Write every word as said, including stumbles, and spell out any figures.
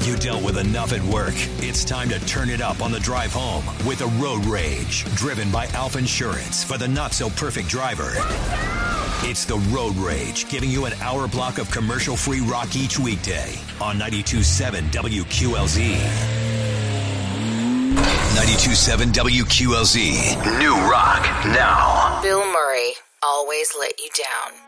You dealt with enough at work. It's time to turn it up on the drive home with a Road Rage, driven by Alpha Insurance for the not-so-perfect driver. It's the Road Rage, giving you an hour block of commercial-free rock each weekday on ninety-two point seven W Q L Z. ninety-two point seven W Q L Z. New rock now. Bill Murray, always let you down.